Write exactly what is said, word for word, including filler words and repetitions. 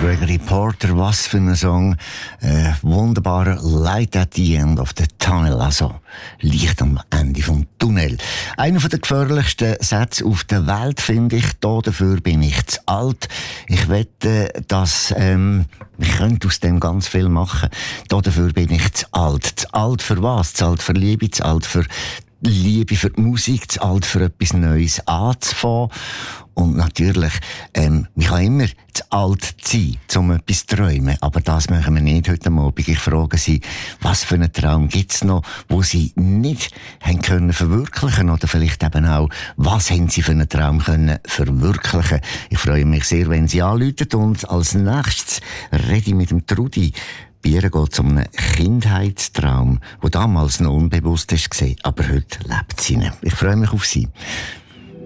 Gregory Porter, was für ein Song. Äh, wunderbarer Light at the end of the tunnel, also Licht am Ende vom Tunnel. Einer der gefährlichsten Sätze auf der Welt, finde ich. Da dafür bin ich zu alt. Ich wette, dass ähm, ich könnte aus dem ganz viel machen. Da dafür bin ich zu alt. Zu alt für was? Zu alt für Liebe, zu alt für Liebe für die Musik, zu alt für etwas Neues anzufangen. Und natürlich, ähm, man kann immer zu alt sein, um etwas zu träumen. Aber das machen wir nicht heute Abend. Ich frage Sie, was für einen Traum gibt's noch, wo Sie nicht haben können verwirklichen? Oder vielleicht eben auch, was haben Sie für einen Traum können verwirklichen? Ich freue mich sehr, wenn Sie anrufen. Und als nächstes rede ich mit dem Trudi. Bei ihr geht es um einen Kindheitstraum, der damals noch unbewusst war, aber heute lebt sie ihn. Ich freue mich auf Sie.